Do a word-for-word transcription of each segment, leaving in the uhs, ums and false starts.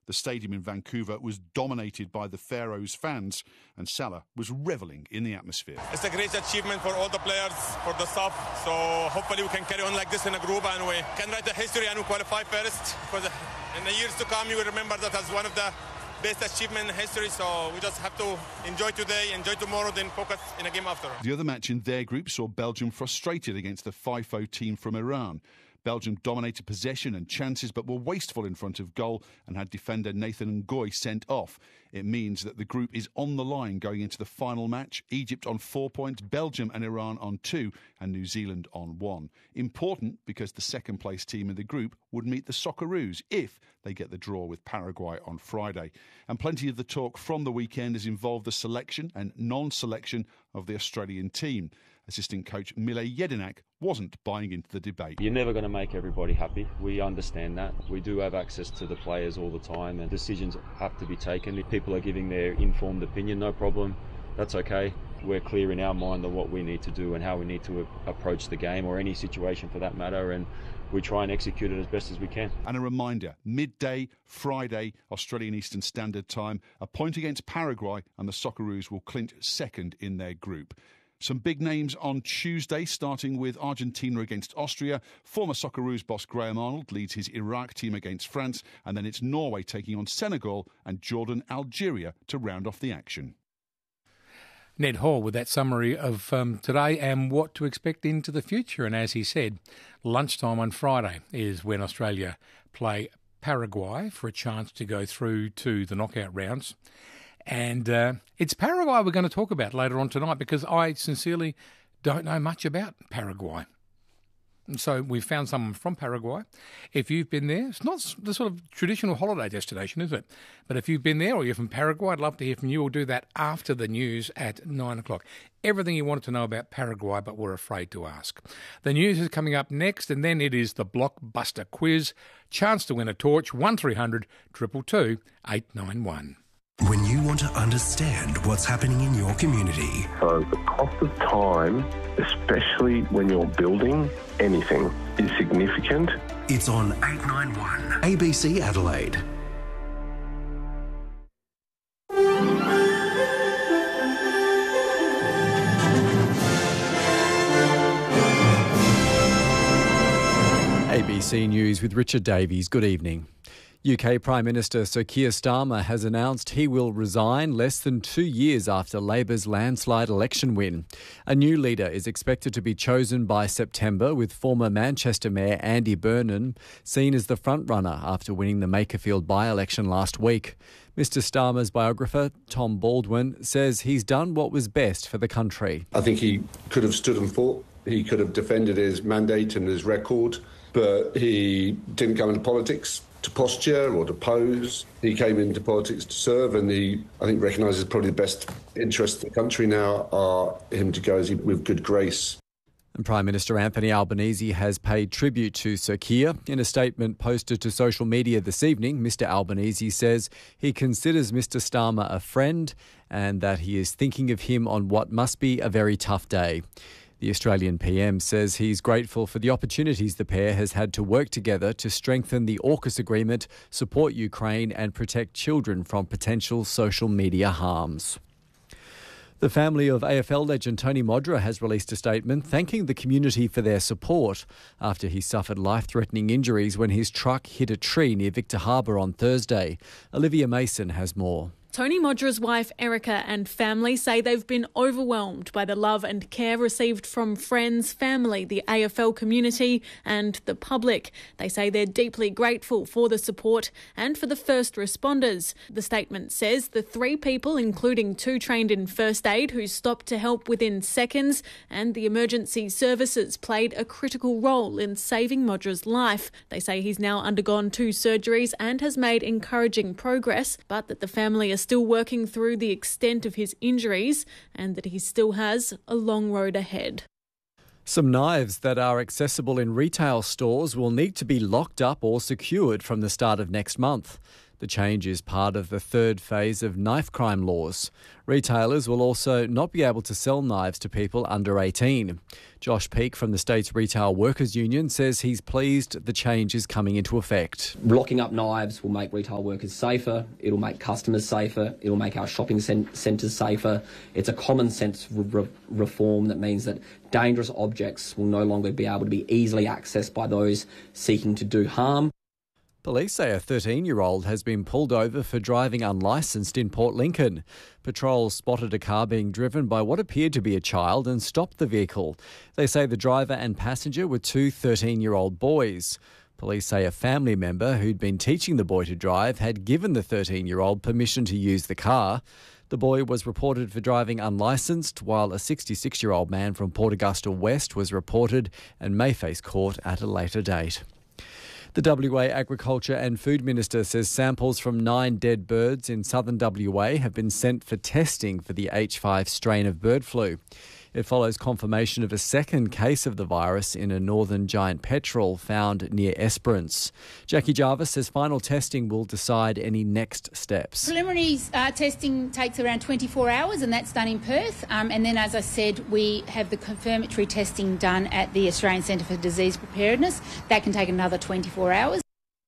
The stadium in Vancouver was dominated by the Pharaohs fans, and Salah was revelling in the atmosphere. It's a great achievement for all the players, for the staff, so hopefully we can carry on like this in a group and we can write the history and we qualify first, because in the years to come you will remember that as one of the best achievement in history, so we just have to enjoy today, enjoy tomorrow, then focus in a game after. The other match in their group saw Belgium frustrated against the FIFO team from Iran. Belgium dominated possession and chances but were wasteful in front of goal and had defender Nathan Ngoy sent off. It means that the group is on the line going into the final match. Egypt on four points, Belgium and Iran on two, and New Zealand on one. Important because the second place team in the group would meet the Socceroos if they get the draw with Paraguay on Friday. And plenty of the talk from the weekend has involved the selection and non-selection of the Australian team. Assistant coach Mile Jedinak wasn't buying into the debate. You're never going to make everybody happy. We understand that. We do have access to the players all the time and decisions have to be taken. If people are giving their informed opinion, no problem. That's okay. We're clear in our mind on what we need to do and how we need to a- approach the game or any situation for that matter, and we try and execute it as best as we can. And a reminder, midday, Friday, Australian Eastern Standard Time, a point against Paraguay and the Socceroos will clinch second in their group. Some big names on Tuesday, starting with Argentina against Austria. Former Socceroos boss Graham Arnold leads his Iraq team against France, and then it's Norway taking on Senegal and Jordan Algeria to round off the action. Ned Hall with that summary of um, today and what to expect into the future. And as he said, lunchtime on Friday is when Australia play Paraguay for a chance to go through to the knockout rounds. And uh, it's Paraguay we're going to talk about later on tonight, because I sincerely don't know much about Paraguay. And so we've found someone from Paraguay. If you've been there, it's not the sort of traditional holiday destination, is it? But if you've been there or you're from Paraguay, I'd love to hear from you. We'll do that after the news at nine o'clock. Everything you wanted to know about Paraguay, but were afraid to ask. The news is coming up next, and then it is the blockbuster quiz. Chance to win a torch, one three hundred two two two eight nine one. When you want to understand what's happening in your community. So the cost of time, especially when you're building anything, is significant. It's on eight nine one A B C Adelaide. A B C News with Richard Davies. Good evening. U K Prime Minister Sir Keir Starmer has announced he will resign less than two years after Labor's landslide election win. A new leader is expected to be chosen by September, with former Manchester Mayor Andy Burnham seen as the frontrunner after winning the Makerfield by-election last week. Mister Starmer's biographer, Tom Baldwin, says he's done what was best for the country. I think he could have stood and fought. He could have defended his mandate and his record, but he didn't go into politics to posture or to pose. He came into politics to serve, and he, I think, recognises probably the best interests of the country now are him to go as he, with good grace. And Prime Minister Anthony Albanese has paid tribute to Sir Keir. In a statement posted to social media this evening, Mister Albanese says he considers Mister Starmer a friend and that he is thinking of him on what must be a very tough day. The Australian P M says he's grateful for the opportunities the pair has had to work together to strengthen the AUKUS agreement, support Ukraine and protect children from potential social media harms. The family of A F L legend Tony Modra has released a statement thanking the community for their support after he suffered life-threatening injuries when his truck hit a tree near Victor Harbour on Thursday. Olivia Mason has more. Tony Modra's wife Erica and family say they've been overwhelmed by the love and care received from friends, family, the A F L community and the public. They say they're deeply grateful for the support and for the first responders. The statement says the three people, including two trained in first aid who stopped to help within seconds, and the emergency services played a critical role in saving Modra's life. They say he's now undergone two surgeries and has made encouraging progress, but that the family are still working through the extent of his injuries and that he still has a long road ahead. Some knives that are accessible in retail stores will need to be locked up or secured from the start of next month. The change is part of the third phase of knife crime laws. Retailers will also not be able to sell knives to people under eighteen. Josh Peake from the state's Retail Workers Union says he's pleased the change is coming into effect. Locking up knives will make retail workers safer, it'll make customers safer, it'll make our shopping centres safer. It's a common sense re- reform that means that dangerous objects will no longer be able to be easily accessed by those seeking to do harm. Police say a thirteen-year-old has been pulled over for driving unlicensed in Port Lincoln. Patrol spotted a car being driven by what appeared to be a child and stopped the vehicle. They say the driver and passenger were two thirteen-year-old boys. Police say a family member who'd been teaching the boy to drive had given the thirteen-year-old permission to use the car. The boy was reported for driving unlicensed, while a sixty-six-year-old man from Port Augusta West was reported and may face court at a later date. The W A Agriculture and Food Minister says samples from nine dead birds in southern W A have been sent for testing for the H five strain of bird flu. It follows confirmation of a second case of the virus in a northern giant petrel found near Esperance. Jackie Jarvis says final testing will decide any next steps. Preliminary uh, testing takes around twenty-four hours, and that's done in Perth. Um, and then, as I said, we have the confirmatory testing done at the Australian Centre for Disease Preparedness. That can take another twenty-four hours.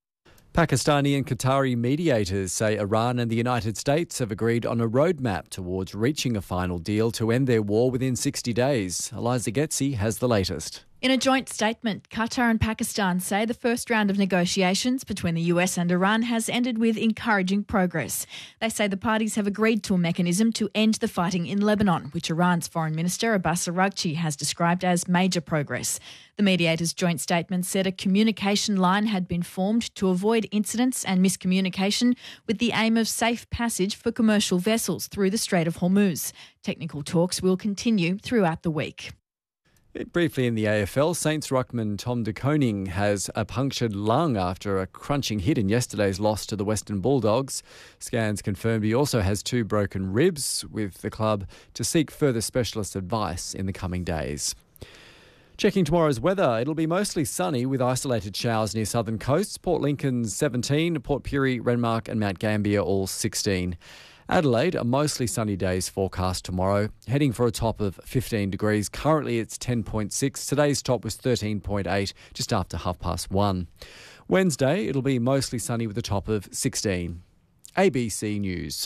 Pakistani and Qatari mediators say Iran and the United States have agreed on a roadmap towards reaching a final deal to end their war within sixty days. Eliza Getzi has the latest. In a joint statement, Qatar and Pakistan say the first round of negotiations between the U S and Iran has ended with encouraging progress. They say the parties have agreed to a mechanism to end the fighting in Lebanon, which Iran's Foreign Minister Abbas Araghchi has described as major progress. The mediators' joint statement said a communication line had been formed to avoid incidents and miscommunication with the aim of safe passage for commercial vessels through the Strait of Hormuz. Technical talks will continue throughout the week. Briefly in the A F L, Saints ruckman Tom De Koning has a punctured lung after a crunching hit in yesterday's loss to the Western Bulldogs. Scans confirmed he also has two broken ribs, with the club to seek further specialist advice in the coming days. Checking tomorrow's weather, it'll be mostly sunny with isolated showers near southern coasts. Port Lincoln's seventeen, Port Pirie, Renmark and Mount Gambier all sixteen. Adelaide, a mostly sunny day's forecast tomorrow, heading for a top of fifteen degrees. Currently it's ten point six. Today's top was thirteen point eight, just after half past one. Wednesday, it'll be mostly sunny with a top of sixteen. A B C News.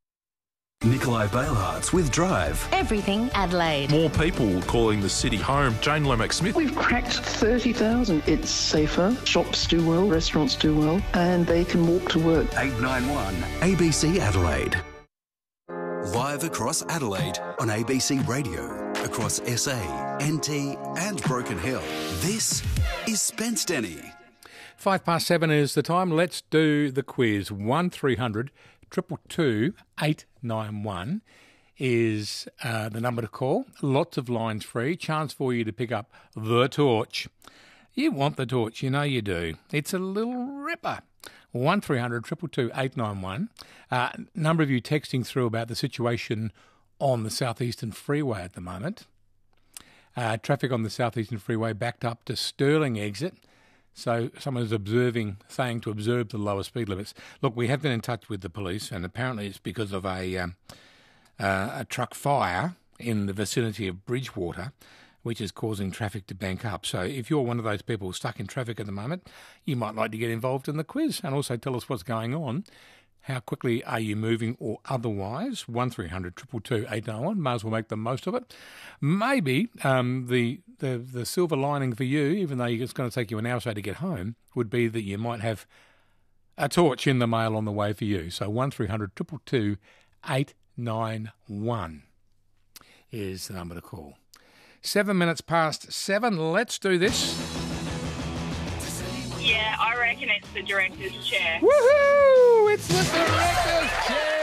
Nikolai Bailhartz with Drive. Everything Adelaide. More people calling the city home. Jane Lomax-Smith. We've cracked thirty thousand. It's safer. Shops do well, restaurants do well, and they can walk to work. eight nine one A B C Adelaide. Live across Adelaide on A B C Radio, across S A, N T and Broken Hill. This is Spence Denny. Five past seven is the time. Let's do the quiz. one three hundred two two two eight nine one is uh, the number to call. Lots of lines free. Chance for you to pick up the torch. You want the torch, you know you do. It's a little ripper. one three hundred two two two eight nine one. A uh, number of you texting through about the situation on the Southeastern Freeway at the moment. Uh, traffic on the Southeastern Freeway backed up to Stirling exit. So someone's observing, saying to observe the lower speed limits. Look, we have been in touch with the police, and apparently it's because of a um, uh, a truck fire in the vicinity of Bridgewater, which is causing traffic to bank up. So if you're one of those people stuck in traffic at the moment, you might like to get involved in the quiz and also tell us what's going on. How quickly are you moving or otherwise? one three hundred two two two eight nine one. May as well make the most of it. Maybe um, the, the the silver lining for you, even though it's going to take you an hour or so to get home, would be that you might have a torch in the mail on the way for you. So one three hundred two two two eight nine one is the number to call. Seven minutes past seven. Let's do this. Yeah, I reckon it's the director's chair. Woohoo! It's the director's chair!